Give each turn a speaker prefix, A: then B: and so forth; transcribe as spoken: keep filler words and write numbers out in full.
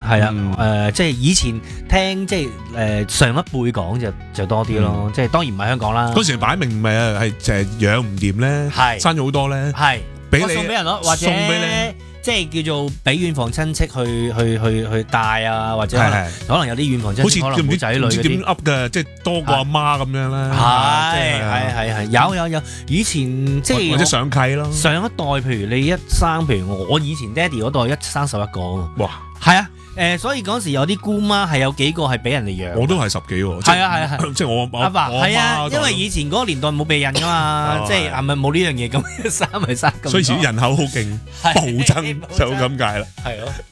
A: 係啊，誒即係以前聽即係誒上一輩講就就多啲咯，即係當然唔係香港啦。
B: 嗰時擺明唔係啊，係就係養唔掂咧，
A: 係
B: 生咗好多咧，
A: 係
B: 俾你
A: 送俾人咯，或者
B: 送俾你。
A: 即係叫做俾遠房親戚去去去去帶啊，或者可能可能有啲遠房親戚可能冇仔女嗰啲
B: 點噏嘅，即係多過阿媽咁樣啦。
A: 係係係係有有有，以前即係
B: 或者上契咯。
A: 上一代譬如你一生，譬如我以前爹哋嗰代一生十一個。
B: 哇！
A: 係啊。誒，所以嗰時有啲姑媽係有幾個係俾人哋養，
B: 我都係十幾喎。
A: 係啊係啊係，
B: 即係我
A: 阿爸係啊，因為
B: 以
A: 以前嗰個年代冇避孕噶嘛，即係係咪冇呢樣嘢咁生咪生咁多，
B: 所以以前人口好勁，暴增就咁解啦。
A: 係咯。